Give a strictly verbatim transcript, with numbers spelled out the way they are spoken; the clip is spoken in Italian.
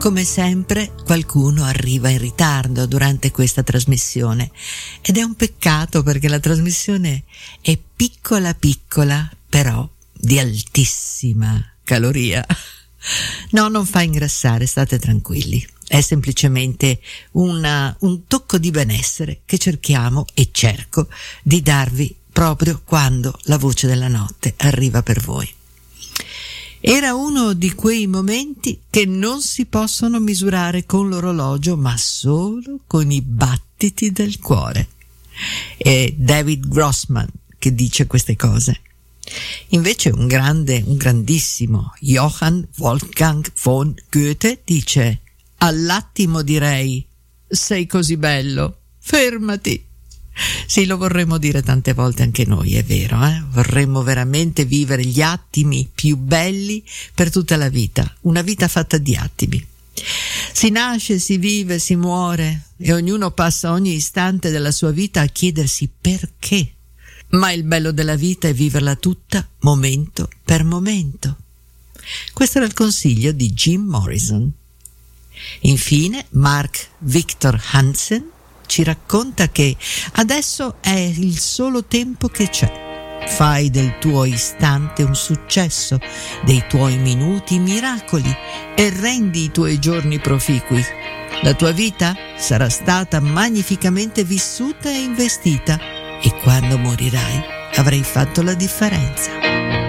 Come sempre, qualcuno arriva in ritardo durante questa trasmissione ed è un peccato perché la trasmissione è piccola piccola, però di altissima caloria. No, non fa ingrassare, state tranquilli. È semplicemente una, un tocco di benessere che cerchiamo e cerco di darvi proprio quando la voce della notte arriva per voi. Era uno di quei momenti che non si possono misurare con l'orologio, ma solo con i battiti del cuore. È David Grossman che dice queste cose. Invece un grande, un grandissimo Johann Wolfgang von Goethe dice: all'attimo direi, sei così bello, fermati. Sì, lo vorremmo dire tante volte anche noi, è vero, eh? Vorremmo veramente vivere gli attimi più belli per tutta la vita, una vita fatta di attimi. Si nasce, si vive, si muore e ognuno passa ogni istante della sua vita a chiedersi perché. Ma il bello della vita è viverla tutta momento per momento. Questo era il consiglio di Jim Morrison. Infine, Mark Victor Hansen ci racconta che adesso è il solo tempo che c'è. Fai del tuo istante un successo, dei tuoi minuti miracoli e rendi i tuoi giorni proficui. La tua vita sarà stata magnificamente vissuta e investita e quando morirai avrai fatto la differenza.